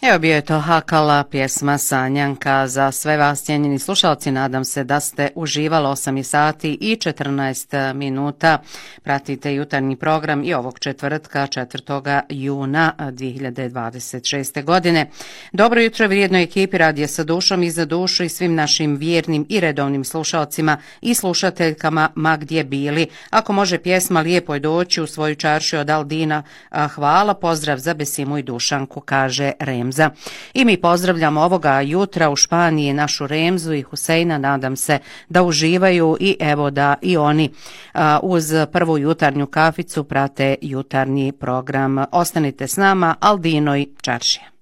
Evo bio je to Hakala, pjesma Sanjanka. Za sve vas, cijenjeni slušalci, nadam se da ste uživali. 8 sati i 14 minuta. Pratite jutarnji program i ovog četvrtka, 4. juna 2026. godine. Dobro jutro vrijednoj ekipi Radija sa dušom i za dušu i svim našim vjernim i redovnim slušalcima i slušateljkama ma gdje bili. Ako može pjesma Lijepo je doći u svoju čaršiju od Aldina, hvala, pozdrav za Besimu i Dušanku, kaže Remza. I mi pozdravljamo ovoga jutra u Španiji našu Remzu i Huseina, nadam se da uživaju i evo da i oni uz prvu jutarnju kaficu prate jutarnji program. Ostanite s nama, Aldinoj čaršije.